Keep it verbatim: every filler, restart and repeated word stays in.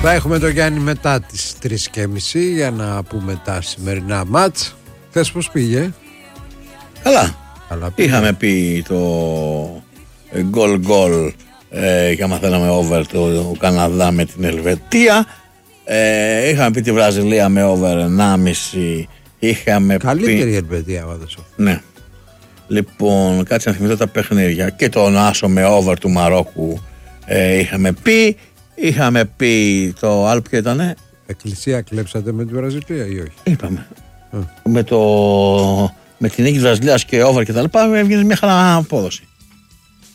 Θα έχουμε το Γιάννη μετά τις τρεις και μισή για να πούμε τα σημερινά μάτς. Χθες πώς πήγε? Καλά. Καλά πήγε. Είχαμε πει το γκολ γκολ ε, και άμα θέλαμε over το, το Καναδά με την Ελβετία. Ε, είχαμε πει τη Βραζιλία με over ενάμιση. Είχαμε Καλύτερη πει... η Ελβετία πάντως. Ναι. Λοιπόν, κάτσε να θυμηθώ τα παιχνίδια. Και τον άσο με over του Μαρόκου ε, είχαμε πει. Είχαμε πει το άλλο ποιο ήτανε. Εκκλησία κλέψατε με τη Βραζιλία ή όχι? Είπαμε. Mm. Με, το, με την νίκη της Βραζιλίας και over και τα λοιπά έβγαινε μια χαρά απόδοση.